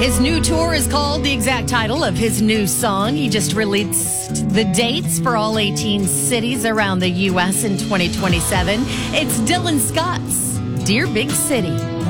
His new tour is called the exact title of his new song. He just released the dates for all 18 cities around the U.S. in 2027. It's Dylan Scott's Dear Big City.